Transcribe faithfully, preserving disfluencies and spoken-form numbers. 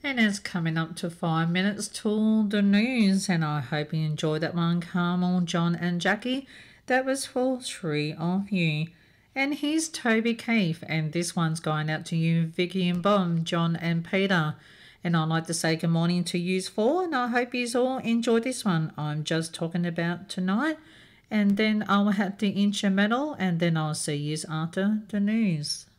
And it's coming up to five minutes till the news, and I hope you enjoyed that one, Carmel, John, and Jackie. That was for three of you. And here's Toby Keith, and this one's going out to you, Vicky and Bob, John and Peter. And I'd like to say good morning to yous four, and I hope yous all enjoy this one. I'm just talking about tonight, and then I'll have the instrumental, and then I'll see yous after the news.